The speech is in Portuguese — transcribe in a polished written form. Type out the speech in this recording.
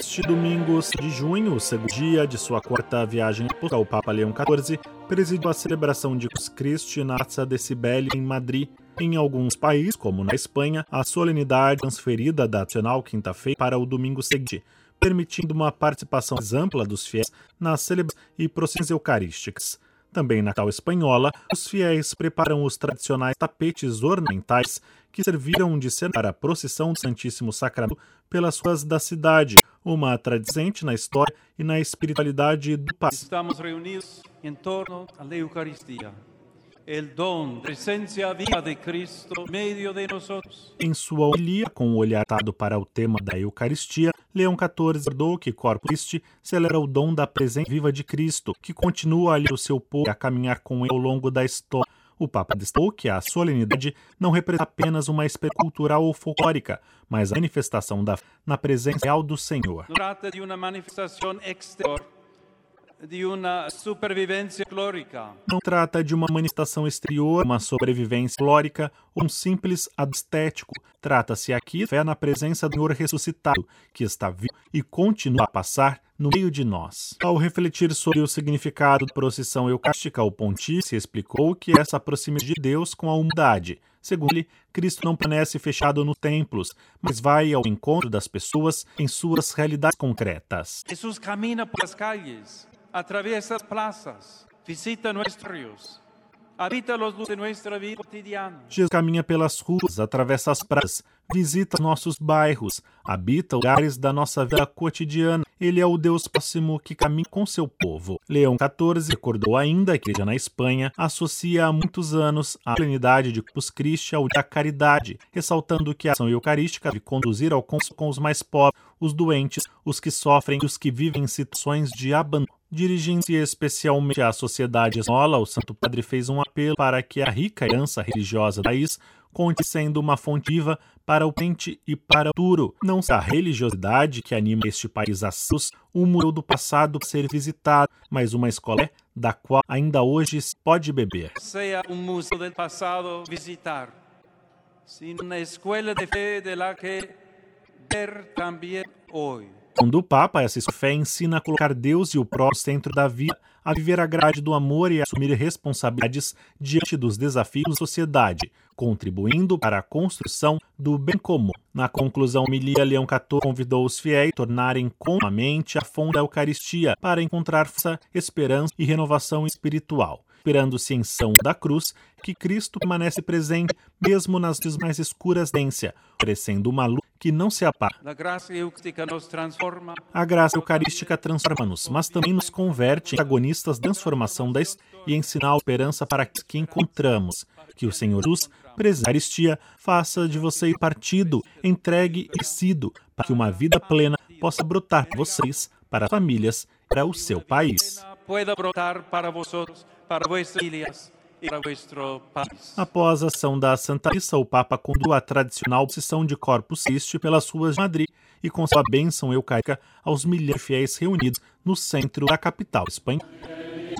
Este domingo de junho, o segundo dia de sua quarta viagem apostólica, o Papa Leão XIV presidiu a celebração de Corpus Christi na Praça de Cibele, em Madrid. Em alguns países, como na Espanha, a solenidade transferida da tradicional quinta-feira para o domingo seguinte, permitindo uma participação mais ampla dos fiéis nas celebrações e procissões eucarísticas. Também na capital espanhola, os fiéis preparam os tradicionais tapetes ornamentais que serviram de cenário para a procissão do Santíssimo Sacramento pelas ruas da cidade, uma tradição na história e na espiritualidade do país. Estamos reunidos em torno da Eucaristia, o dom, a presença viva de Cristo no meio de nós. Em sua homilia, com o olhar atado para o tema da Eucaristia, Leão XIV recordou que Corpus Christi celebra o dom da presença viva de Cristo, que continua a ligar o seu povo a caminhar com ele ao longo da história. O Papa destacou que a solenidade não representa apenas uma experiência cultural ou folclórica, mas a manifestação da fé na presença real do Senhor. Não trata de uma manifestação exterior, de uma sobrevivência folclórica. Não trata de uma manifestação exterior, uma sobrevivência folclórica ou um simples ato estético. Trata-se aqui de fé na presença do Senhor ressuscitado, que está vivo e continua a passar no meio de nós. Ao refletir sobre o significado da procissão eucarística, o pontífice explicou que essa proximidade de Deus com a humanidade. Segundo ele, Cristo não permanece fechado nos templos, mas vai ao encontro das pessoas em suas realidades concretas. Jesus caminha por as calles, atravessa as praças, visita nossos barrios, habita os lugares de nossa vida cotidiana. Jesus caminha pelas ruas, atravessa as praças, visita nossos bairros, habita os lugares da nossa vida cotidiana. Ele é o Deus próximo que caminha com seu povo. Leão XIV recordou ainda que a Igreja na Espanha associa há muitos anos a solenidade de Corpus Christi ao dia da caridade, ressaltando que a ação eucarística deve conduzir ao contato com os mais pobres, os doentes, os que sofrem e os que vivem em situações de abandono. Dirigindo-se especialmente à sociedade espanhola, o Santo Padre fez um apelo para que a rica herança religiosa do país continue sendo uma fonte viva para o presente e para o futuro. Não será a religiosidade que anima este país a seus, um museu do passado a ser visitado, mas uma escola da qual ainda hoje se pode beber. Seja um museu do passado visitar, sino uma escola de fé de la que ver também hoje. Segundo o Papa, essa fé ensina a colocar Deus e o próximo no centro da vida, a viver a grade do amor e a assumir responsabilidades diante dos desafios da sociedade, contribuindo para a construção do bem comum. Na conclusão, homilia, Leão XIV convidou os fiéis a tornarem continuamente a fonte da Eucaristia para encontrar força, esperança e renovação espiritual, esperando-se em São da Cruz que Cristo permanece presente mesmo nas noites mais escuras da ciência, oferecendo uma luz que não se apaga. A graça eucarística nos transforma. A graça eucarística transforma-nos, mas também nos converte em protagonistas da transformação da história e em sinal de esperança para que encontramos. Que o Senhor Jesus, presente na Eucaristia, faça de vocês partido, entregue e sido, para que uma vida plena possa brotar para vocês, para as famílias, para o seu país. Pueda brotar para vosotros, para vuestras famílias e para vuestro país. Após a ação da Santa Missa, o Papa conduziu a tradicional procissão de Corpus Christi pelas ruas de Madrid e com sua bênção eucarística aos milhares de fiéis reunidos no centro da capital espanhola.